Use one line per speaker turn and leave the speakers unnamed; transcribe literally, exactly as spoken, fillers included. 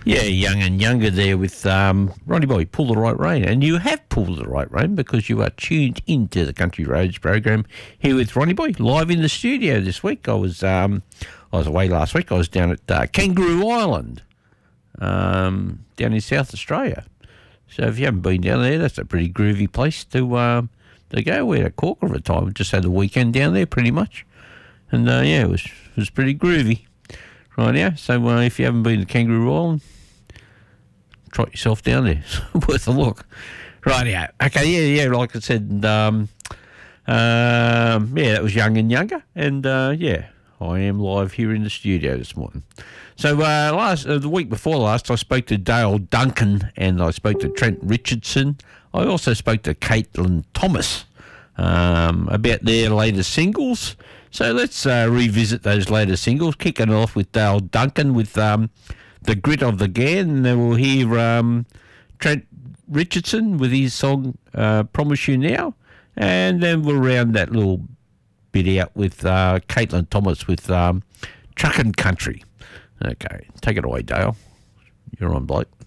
Yeah, young and younger there with um, Ronnie Boy, Pull the Right Rein. And you have pulled the right rein because you are tuned into the Country Roads program here with Ronnie Boy, live in the studio this week. I was um, I was away last week. I was down at uh, Kangaroo Island, um, down in South Australia. So if you haven't been down there, that's a pretty groovy place to um, to go. We had a corker of a time. Just had the weekend down there pretty much. And uh, yeah, it was, it was pretty groovy. Right now, so uh, if you haven't been to Kangaroo Island, trot yourself down there. It's worth a look. Right, yeah. Okay, yeah, yeah, like I said, um, um, yeah, that was Young and Younger. And, uh, yeah, I am live here in the studio this morning. So uh, last uh, the week before last, I spoke to Dale Duncan and I spoke to Trent Richardson. I also spoke to Caitlin Thomas um, about their latest singles. So let's uh, revisit those latest singles, kicking off with Dale Duncan with um, The Grit of the Ghan, and then we'll hear um, Trent Richardson with his song uh, Promise You Now, and then we'll round that little bit out with uh, Caitlin Thomas with um, Truckin' Country. Okay, take it away, Dale. You're on, bloke.